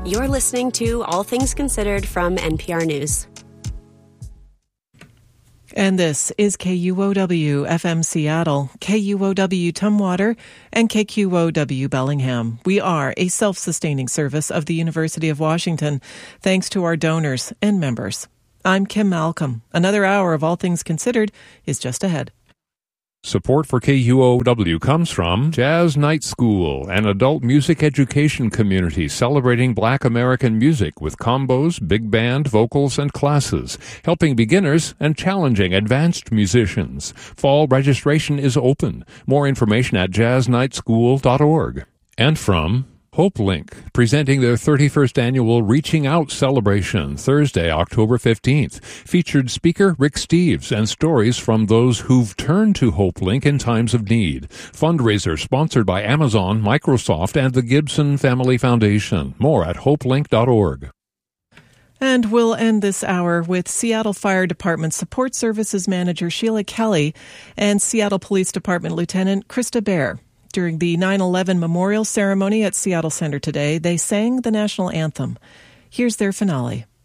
You're listening to All Things Considered from NPR News. And this is KUOW FM Seattle, KUOW Tumwater, and KQOW Bellingham. We are a self-sustaining service of the University of Washington, thanks to our donors and members. I'm Kim Malcolm. Another hour of All Things Considered is just ahead. Support for KUOW comes from Jazz Night School, an adult music education community celebrating Black American music with combos, big band, vocals, and classes, helping beginners and challenging advanced musicians. Fall registration is open. More information at jazznightschool.org. And from HopeLink, presenting their 31st annual Reaching Out celebration, Thursday, October 15th. Featured speaker Rick Steves and stories from those who've turned to HopeLink in times of need. Fundraiser sponsored by Amazon, Microsoft, and the Gibson Family Foundation. More at hopelink.org. And we'll end this hour with Seattle Fire Department Support Services Manager Sheila Kelly and Seattle Police Department Lieutenant Krista Baer. During the 9/11 memorial ceremony at Seattle Center today, they sang the national anthem. Here's their finale.